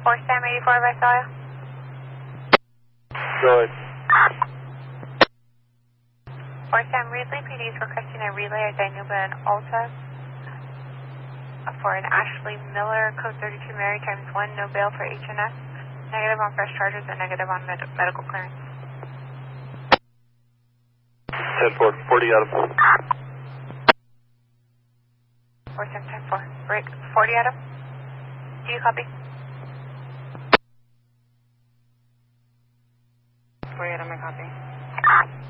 4 Sam 84 Visalia. Go ahead. 4 Sam Reedley PD is requesting a relay at Danuba and Alta for an Ashley Miller, code 32 Mary times 1, no bail for HNS. Negative on fresh charges and negative on medical clearance. 10-4, 40 out of 4 Sam 10-4. Break 40 Adam. Do you copy? 40 Adam, I copy.